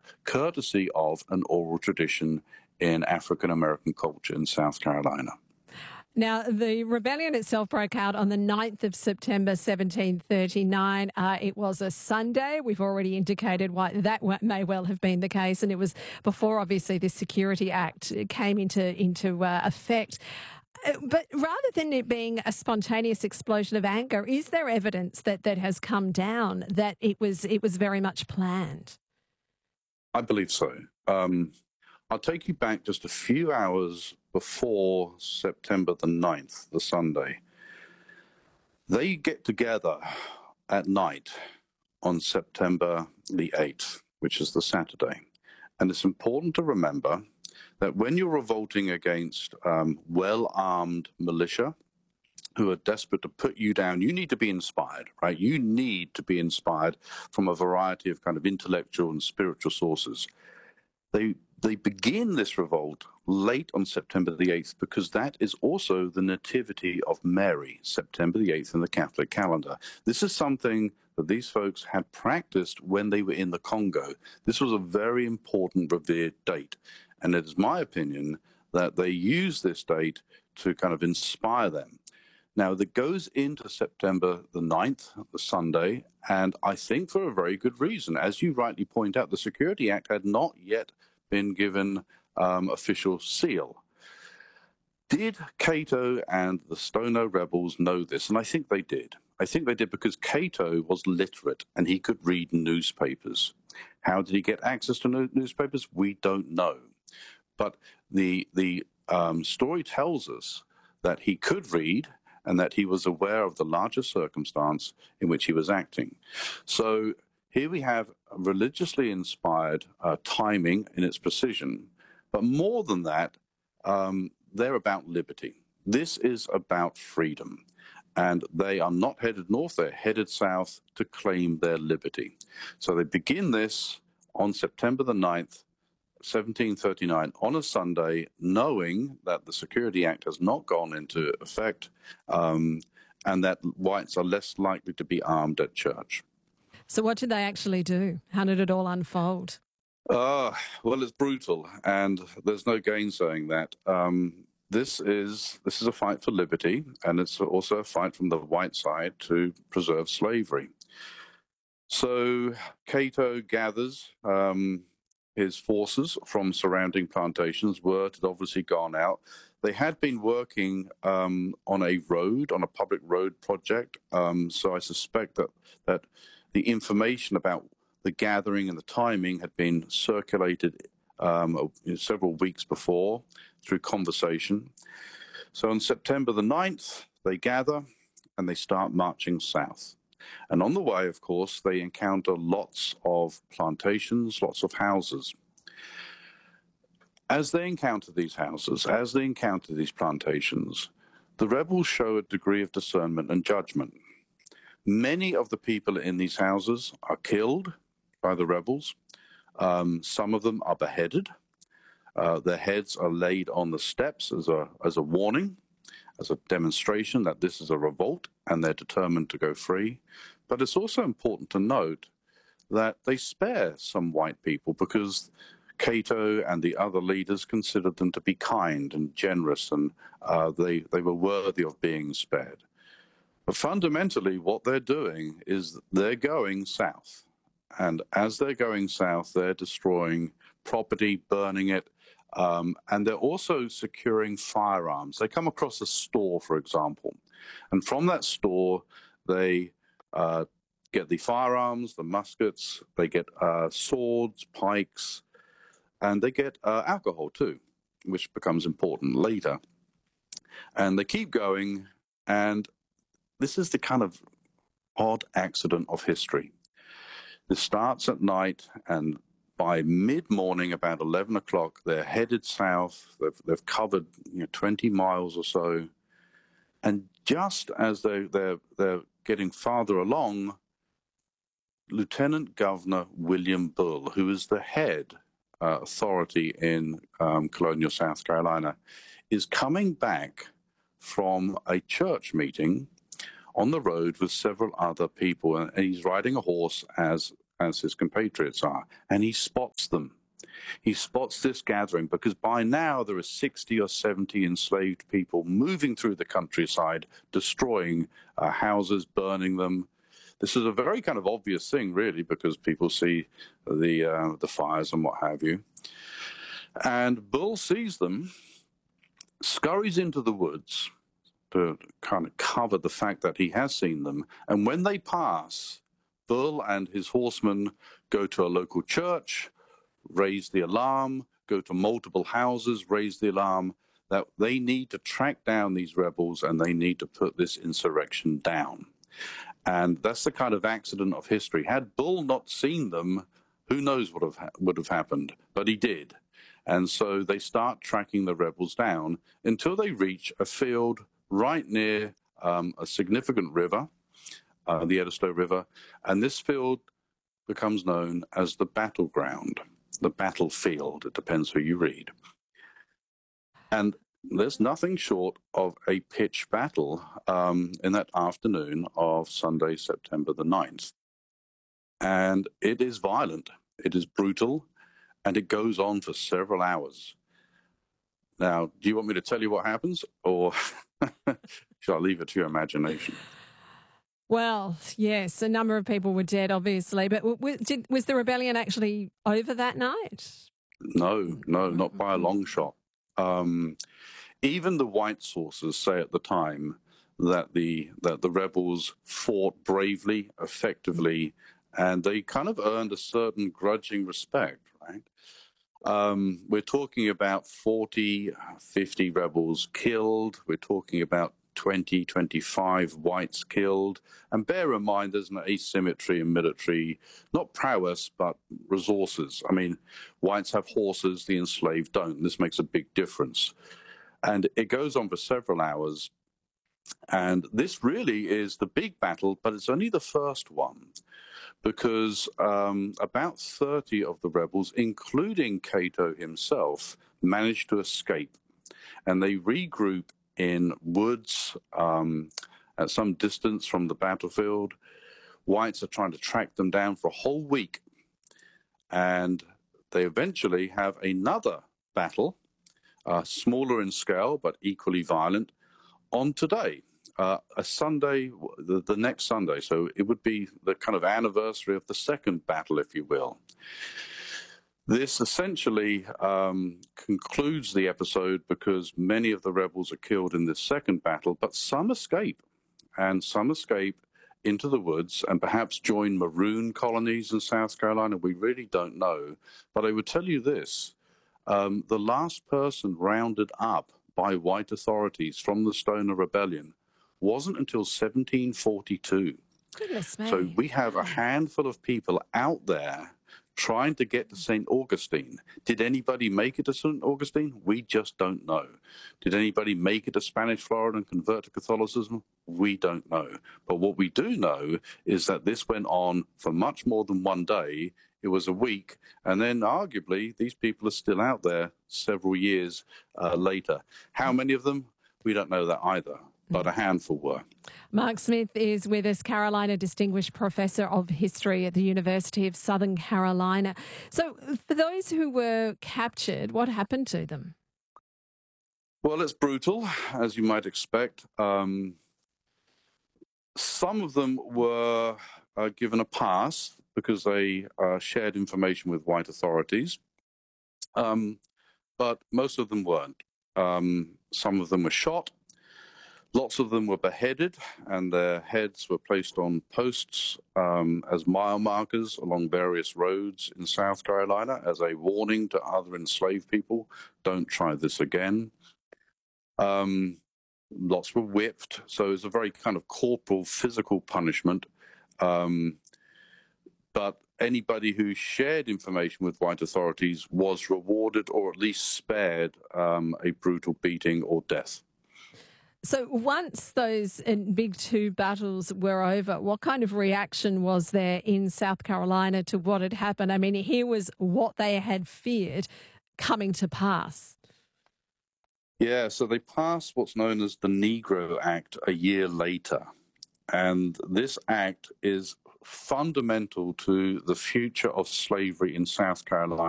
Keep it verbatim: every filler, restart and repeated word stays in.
courtesy of an oral tradition in African-American culture in South Carolina. Now, the rebellion itself broke out on the ninth of September, seventeen thirty-nine. Uh, it was a Sunday. We've already indicated why that may well have been the case, and it was before, obviously, this Security Act came into, into uh, effect. But rather than it being a spontaneous explosion of anger, is there evidence that, that has come down that it was it was very much planned? I believe so. Um, I'll take you back just a few hours before September the ninth, the Sunday. They get together at night on September the eighth, which is the Saturday. And it's important to remember that when you're revolting against um, well-armed militia who are desperate to put you down, you need to be inspired, right? You need to be inspired from a variety of kind of intellectual and spiritual sources. They they begin this revolt late on September the eighth because that is also the nativity of Mary, September the eighth in the Catholic calendar. This is something that these folks had practiced when they were in the Congo. This was a very important, revered date. And it is my opinion that they use this date to kind of inspire them. Now, that goes into September the ninth, the Sunday, and I think for a very good reason. As you rightly point out, the Security Act had not yet been given um, official seal. Did Cato and the Stono rebels know this? And I think they did. I think they did because Cato was literate and he could read newspapers. How did he get access to newspapers? We don't know. But the, the um, story tells us that he could read and that he was aware of the larger circumstance in which he was acting. So here we have religiously inspired uh, timing in its precision, but more than that, um, they're about liberty. This is about freedom, and they are not headed north, they're headed south to claim their liberty. So they begin this on September the ninth, seventeen thirty-nine, on a Sunday, knowing that the Security Act has not gone into effect um, and that whites are less likely to be armed at church. So what did they actually do? How did it all unfold? Uh, well, it's brutal, and there's no gainsaying that. Um, this is this is a fight for liberty, and it's also a fight from the white side to preserve slavery. So Cato gathers um, his forces from surrounding plantations. Word had obviously gone out. They had been working um, on a road, on a public road project, um, so I suspect that that the information about the gathering and the timing had been circulated um, several weeks before through conversation. So on September the ninth, they gather and they start marching south. And on the way, of course, they encounter lots of plantations, lots of houses. As they encounter these houses, as they encounter these plantations, the rebels show a degree of discernment and judgment. Many of the people in these houses are killed by the rebels. Um, some of them are beheaded. Uh, their heads are laid on the steps as a, as a warning, as a demonstration that this is a revolt and they're determined to go free. But it's also important to note that they spare some white people because Cato and the other leaders considered them to be kind and generous, and uh, they, they were worthy of being spared. But fundamentally, what they're doing is they're going south. And as they're going south, they're destroying property, burning it, um, and they're also securing firearms. They come across a store, for example, and from that store, they uh, get the firearms, the muskets, they get uh, swords, pikes, and they get uh, alcohol too, which becomes important later. And they keep going, and this is the kind of odd accident of history. This starts at night, and by mid-morning, about eleven o'clock, they're headed south. They've, they've covered you know, twenty miles or so. And just as they, they're, they're getting farther along, Lieutenant Governor William Bull, who is the head uh, authority in um, colonial South Carolina, is coming back from a church meeting on the road with several other people, and he's riding a horse as as his compatriots are, and he spots them. He spots this gathering because by now there are sixty or seventy enslaved people moving through the countryside, destroying uh, houses, burning them. This is a very kind of obvious thing, really, because people see the uh, the fires and what have you. And Bull sees them, scurries into the woods to kind of cover the fact that he has seen them. And when they pass, Bull and his horsemen go to a local church, raise the alarm, go to multiple houses, raise the alarm that they need to track down these rebels and they need to put this insurrection down. And that's the kind of accident of history. Had Bull not seen them, who knows what have ha- would have happened, but he did. And so they start tracking the rebels down until they reach a field right near um, a significant river, uh, the Edisto River, and this field becomes known as the battleground, the battlefield. It depends who you read. And there's nothing short of a pitched battle um, in that afternoon of Sunday, September the ninth. And it is violent, it is brutal, and it goes on for several hours. Now, do you want me to tell you what happens, or shall I leave it to your imagination? Well, yes, a number of people were dead, obviously, but w- w- did, was the rebellion actually over that night? No, no, not by a long shot. Um, even the white sources say at the time that the that the rebels fought bravely, effectively, and they kind of earned a certain grudging respect, right? Um, we're talking about forty, fifty rebels killed. We're talking about twenty, twenty-five whites killed. And bear in mind, there's an asymmetry in military, not prowess, but resources. I mean, whites have horses, the enslaved don't. This makes a big difference. And it goes on for several hours. And this really is the big battle, but it's only the first one, because um, about thirty of the rebels, including Cato himself, managed to escape. And they regroup in woods um, at some distance from the battlefield. Whites are trying to track them down for a whole week. And they eventually have another battle, uh, smaller in scale, but equally violent, on today. Uh, a Sunday, the, the next Sunday. So it would be the kind of anniversary of the second battle, if you will. This essentially um, concludes the episode because many of the rebels are killed in this second battle, but some escape, and some escape into the woods and perhaps join maroon colonies in South Carolina. We really don't know. But I would tell you this, um, the last person rounded up by white authorities from the Stoner Rebellion wasn't until seventeen forty-two. Goodness me. So we have a handful of people out there trying to get to Saint Augustine. Did anybody make it to Saint Augustine? We just don't know. Did anybody make it to Spanish Florida and convert to Catholicism? We don't know. But what we do know is that this went on for much more than one day. It was a week, and then arguably these people are still out there several years uh, later. How many of them? We don't know that either, but a handful were. Mark Smith is with us, Carolina Distinguished Professor of History at the University of Southern Carolina. So for those who were captured, what happened to them? Well, it's brutal, as you might expect. Um, some of them were uh, given a pass because they uh, shared information with white authorities, um, but most of them weren't. Um, some of them were shot. Lots of them were beheaded, and their heads were placed on posts um, as mile markers along various roads in South Carolina as a warning to other enslaved people, don't try this again. Um, lots were whipped, so it's a very kind of corporal, physical punishment. Um, but anybody who shared information with white authorities was rewarded or at least spared um, a brutal beating or death. So once those big two battles were over, what kind of reaction was there in South Carolina to what had happened? I mean, here was what they had feared coming to pass. Yeah, so they passed what's known as the Negro Act a year later. And this act is fundamental to the future of slavery in South Carolina.